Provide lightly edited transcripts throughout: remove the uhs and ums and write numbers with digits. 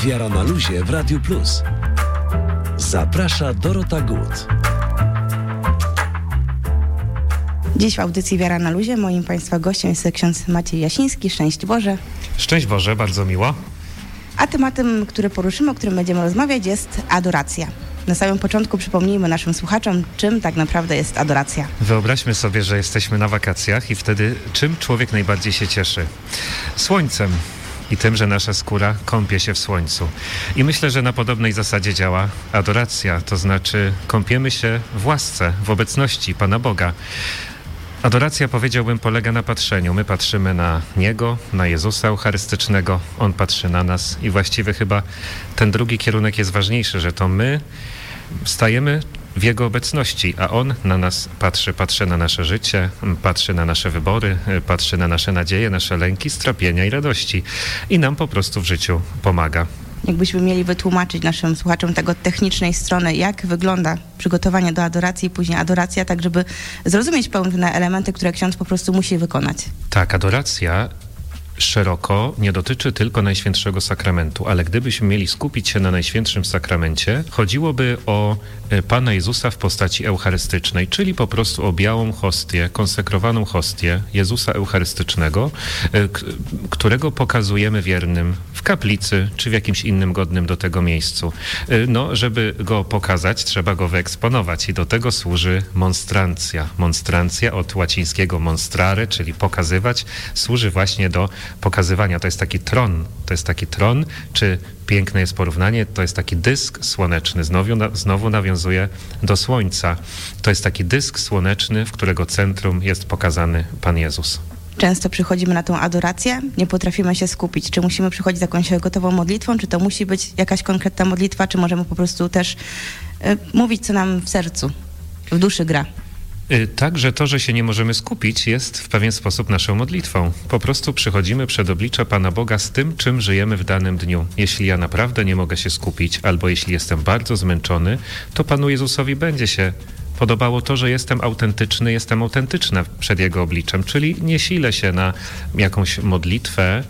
Wiara na luzie w Radiu Plus. Zaprasza Dorota Gut. Dziś w audycji Wiara na luzie moim Państwa gościem jest ksiądz Maciej Jasiński. Szczęść Boże. Szczęść Boże, bardzo miło. A tematem, który poruszymy, o którym będziemy rozmawiać, jest adoracja. Na samym początku przypomnijmy naszym słuchaczom, czym tak naprawdę jest adoracja. Wyobraźmy sobie, że jesteśmy na wakacjach i wtedy czym człowiek najbardziej się cieszy? Słońcem i tym, że nasza skóra kąpie się w słońcu. I myślę, że na podobnej zasadzie działa adoracja, to znaczy kąpiemy się w łasce, w obecności Pana Boga. Adoracja, powiedziałbym, polega na patrzeniu. My patrzymy na Niego, na Jezusa Eucharystycznego, On patrzy na nas i właściwie chyba ten drugi kierunek jest ważniejszy, że to my stajemy w Jego obecności, a On na nas patrzy na nasze życie, patrzy na nasze wybory, patrzy na nasze nadzieje, nasze lęki, strapienia i radości i nam po prostu w życiu pomaga. Jakbyśmy mieli wytłumaczyć naszym słuchaczom tego technicznej strony, jak wygląda przygotowanie do adoracji i później adoracja, tak żeby zrozumieć pewne elementy, które ksiądz po prostu musi wykonać. Tak, adoracja szeroko nie dotyczy tylko Najświętszego Sakramentu, ale gdybyśmy mieli skupić się na Najświętszym Sakramencie, chodziłoby o Pana Jezusa w postaci eucharystycznej, czyli po prostu o białą hostię, konsekrowaną hostię Jezusa Eucharystycznego, którego pokazujemy wiernym w kaplicy, czy w jakimś innym godnym do tego miejscu. No, żeby go pokazać, trzeba go wyeksponować i do tego służy monstrancja. Monstrancja od łacińskiego monstrare, czyli pokazywać, służy właśnie do pokazywania. To jest taki tron, czy piękne jest porównanie, to jest taki dysk słoneczny, znowu nawiązuje do słońca. To jest taki dysk słoneczny, w którego centrum jest pokazany Pan Jezus. Często przychodzimy na tą adorację, nie potrafimy się skupić. Czy musimy przychodzić z jakąś gotową modlitwą, czy to musi być jakaś konkretna modlitwa, czy możemy po prostu też mówić, co nam w sercu, w duszy gra. Także to, że się nie możemy skupić, jest w pewien sposób naszą modlitwą. Po prostu przychodzimy przed oblicze Pana Boga z tym, czym żyjemy w danym dniu. Jeśli ja naprawdę nie mogę się skupić, albo jeśli jestem bardzo zmęczony, to Panu Jezusowi będzie się podobało to, że jestem autentyczna przed Jego obliczem, czyli nie silę się na jakąś modlitwę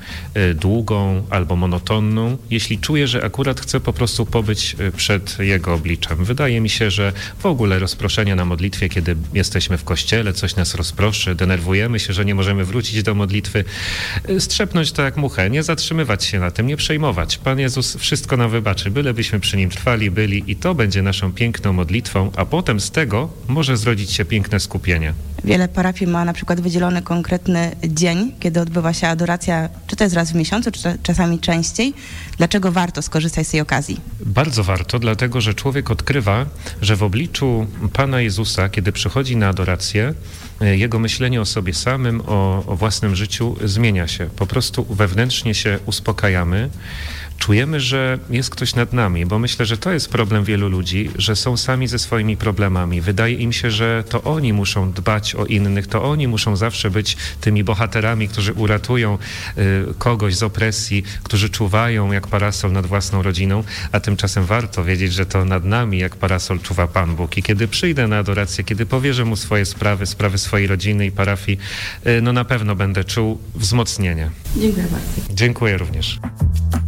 długą albo monotonną, jeśli czuję, że akurat chcę po prostu pobyć przed Jego obliczem. Wydaje mi się, że w ogóle rozproszenia na modlitwie, kiedy jesteśmy w kościele, coś nas rozproszy, denerwujemy się, że nie możemy wrócić do modlitwy, strzepnąć to jak muchę, nie zatrzymywać się na tym, nie przejmować. Pan Jezus wszystko nam wybaczy, bylebyśmy przy Nim trwali, byli i to będzie naszą piękną modlitwą, a potem z tego może zrodzić się piękne skupienie. Wiele parafii ma na przykład wydzielony konkretny dzień, kiedy odbywa się adoracja, czy to jest raz w miesiącu, czy czasami częściej. Dlaczego warto skorzystać z tej okazji? Bardzo warto, dlatego że człowiek odkrywa, że w obliczu Pana Jezusa, kiedy przychodzi na adorację, jego myślenie o sobie samym, o własnym życiu zmienia się. Po prostu wewnętrznie się uspokajamy. Czujemy, że jest ktoś nad nami, bo myślę, że to jest problem wielu ludzi, że są sami ze swoimi problemami. Wydaje im się, że to oni muszą dbać o innych, to oni muszą zawsze być tymi bohaterami, którzy uratują kogoś z opresji, którzy czuwają jak parasol nad własną rodziną, a tymczasem warto wiedzieć, że to nad nami jak parasol czuwa Pan Bóg. I kiedy przyjdę na adorację, kiedy powierzę Mu swoje sprawy swojej rodziny i parafii, no na pewno będę czuł wzmocnienie. Dziękuję bardzo. Dziękuję również.